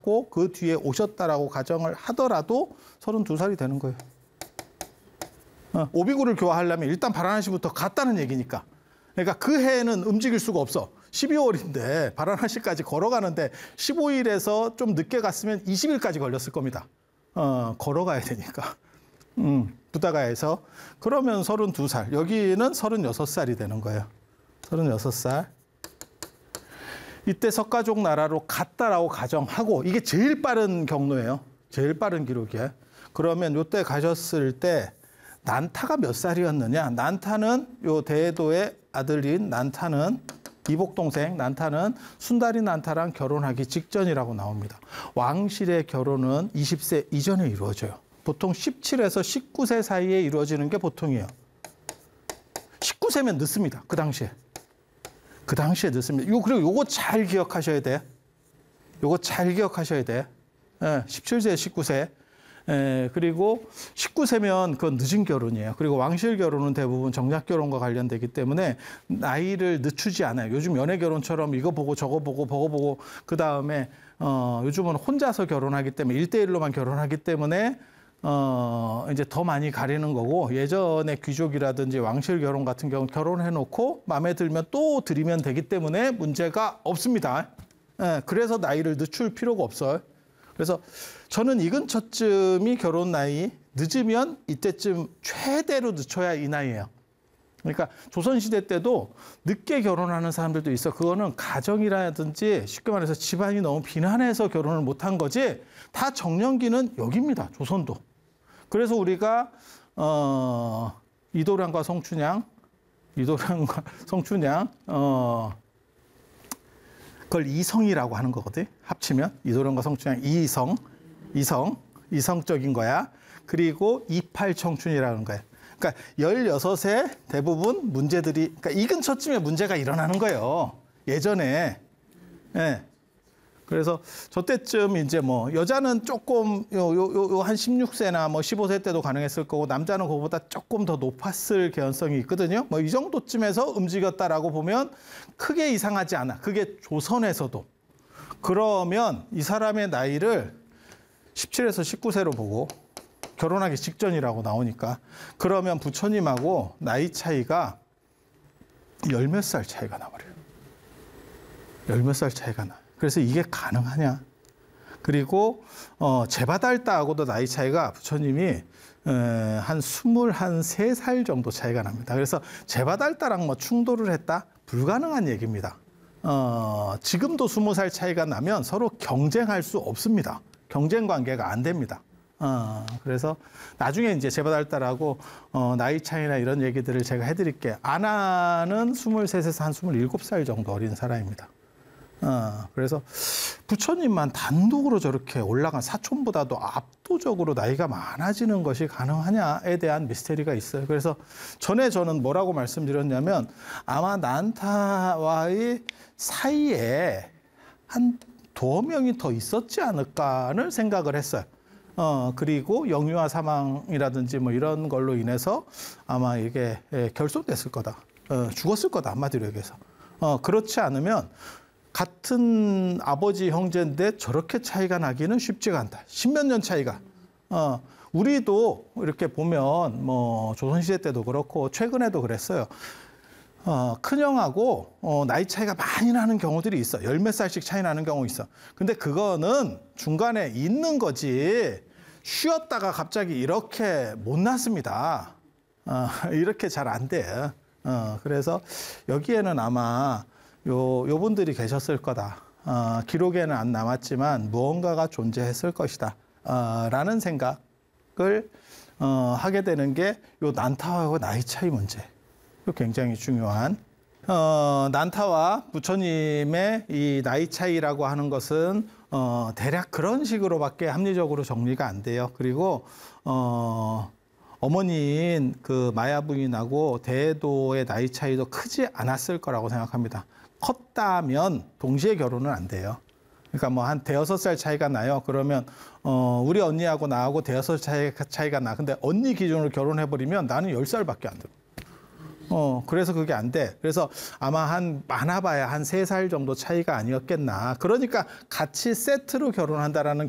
그 뒤에 오셨다라고 가정을 하더라도 32살이 되는 거예요. 오비구를 교화하려면 일단 바라나시부터 갔다는 얘기니까. 그러니까 그 해에는 움직일 수가 없어. 12월인데 바라나시까지 걸어가는데 15일에서 좀 늦게 갔으면 20일까지 걸렸을 겁니다. 걸어가야 되니까. 부다가에서. 그러면 32살. 여기는 36살이 되는 거예요. 36살. 이때 석가족 나라로 갔다라고 가정하고, 이게 제일 빠른 경로예요. 제일 빠른 기록이에요. 그러면 이때 가셨을 때 난타가 몇 살이었느냐? 난타는 요 대도의 아들인 난타는, 이복 동생 난타는 순다리 난타랑 결혼하기 직전이라고 나옵니다. 왕실의 결혼은 20세 이전에 이루어져요. 보통 17에서 19세 사이에 이루어지는 게 보통이에요. 19세면 늦습니다. 그 당시에. 그 당시에 늦습니다. 그리고 요거 잘 기억하셔야 돼. 요거 잘 기억하셔야 돼. 17세, 19세. 그리고 19세면 그건 늦은 결혼이에요. 그리고 왕실 결혼은 대부분 정략 결혼과 관련되기 때문에 나이를 늦추지 않아요. 요즘 연애 결혼처럼 이거 보고 저거 보고 버거 보고 그 다음에 요즘은 혼자서 결혼하기 때문에 1대1로만 결혼하기 때문에 이제 더 많이 가리는 거고, 예전에 귀족이라든지 왕실 결혼 같은 경우 결혼해놓고 마음에 들면 또 드리면 되기 때문에 문제가 없습니다. 그래서 나이를 늦출 필요가 없어요. 그래서 저는 이 근처쯤이 결혼 나이, 늦으면 이때쯤 최대로 늦춰야 이 나이예요. 그러니까 조선시대 때도 늦게 결혼하는 사람들도 있어. 그거는 가정이라든지 쉽게 말해서 집안이 너무 빈한해서 결혼을 못한 거지, 다 정년기는 여기입니다. 조선도. 그래서 우리가 이도량과 성춘향 그걸 이성이라고 하는 거거든. 합치면 이도량과 성춘향 이성적인 거야. 그리고 28 청춘이라는 거야. 그러니까 16에 대부분 문제들이, 그러니까 이 근처쯤에 문제가 일어나는 거예요. 예전에. 예. 그래서 저 때쯤 이제 뭐 여자는 조금 한 16세나 뭐 15세 때도 가능했을 거고, 남자는 그거보다 조금 더 높았을 개연성이 있거든요. 뭐 이 정도쯤에서 움직였다라고 보면 크게 이상하지 않아. 그게 조선에서도. 그러면 이 사람의 나이를 17에서 19세로 보고, 결혼하기 직전이라고 나오니까, 그러면 부처님하고 나이 차이가 열 몇 살 차이가 나버려요. 열 몇 살 차이가 나. 그래서 이게 가능하냐? 그리고 제바달다하고도 나이 차이가 부처님이 한 23살 정도 차이가 납니다. 그래서 제바달다랑 뭐 충돌을 했다? 불가능한 얘기입니다. 지금도 20살 차이가 나면 서로 경쟁할 수 없습니다. 경쟁 관계가 안 됩니다. 그래서 나중에 이제 제바달다라고 나이 차이나 이런 얘기들을 제가 해드릴게요. 아나는 23에서 한 27살 정도 어린 사람입니다. 그래서 부처님만 단독으로 저렇게 올라간, 사촌보다도 압도적으로 나이가 많아지는 것이 가능하냐에 대한 미스테리가 있어요. 그래서 전에 저는 뭐라고 말씀드렸냐면, 아마 난타와의 사이에 한 2명이 더 있었지 않을까를 생각을 했어요. 그리고 영유아 사망이라든지 뭐 이런 걸로 인해서 아마 이게 결손됐을 거다. 죽었을 거다. 한마디로 얘기해서. 그렇지 않으면 같은 아버지 형제인데 저렇게 차이가 나기는 쉽지가 않다. 10몇 년 차이가. 우리도 이렇게 보면 뭐 조선시대 때도 그렇고 최근에도 그랬어요. 큰형하고 나이 차이가 많이 나는 경우들이 있어. 열 몇 살씩 차이 나는 경우 있어. 근데 그거는 중간에 있는 거지, 쉬었다가 갑자기 이렇게 못 났습니다. 이렇게 잘 안 돼요. 그래서 여기에는 아마 요분들이 계셨을 거다. 기록에는 안 남았지만 무언가가 존재했을 것이다. 라는 생각을 하게 되는 게 요 난타하고 나이 차이 문제. 굉장히 중요한. 난타와 부처님의 이 나이 차이라고 하는 것은 대략 그런 식으로밖에 합리적으로 정리가 안 돼요. 그리고 어머니인 그 마야 부인하고 대도의 나이 차이도 크지 않았을 거라고 생각합니다. 컸다면 동시에 결혼은 안 돼요. 그러니까 뭐 한 대여섯 살 차이가 나요. 그러면 우리 언니하고 나하고 대여섯 살 차이가 나. 근데 언니 기준으로 결혼해버리면 나는 10살밖에 안 돼. 그래서 그게 안 돼. 그래서 아마 많아봐야 한 3살 정도 차이가 아니었겠나. 그러니까 같이 세트로 결혼한다라는